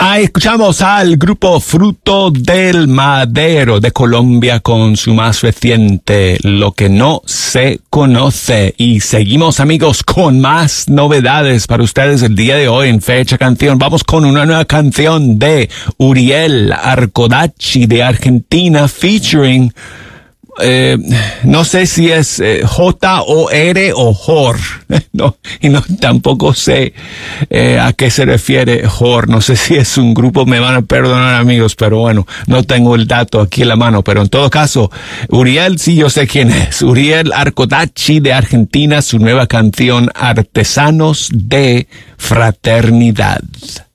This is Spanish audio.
Ahí escuchamos al grupo Fruto del Madero de Colombia con su más reciente Lo que no se conoce. Y seguimos, amigos, con más novedades para ustedes el día de hoy en Fecha Canción. Vamos con una nueva canción de Uriel Arcodachi de Argentina featuring... no sé si es J-O-R o Jor. No, y no, tampoco sé a qué se refiere Jor. No sé si es un grupo, me van a perdonar, amigos, pero bueno, no tengo el dato aquí en la mano. Pero en todo caso, Uriel, sí, yo sé quién es. Uriel Arcodachi de Argentina, su nueva canción Artesanos de Fraternidad.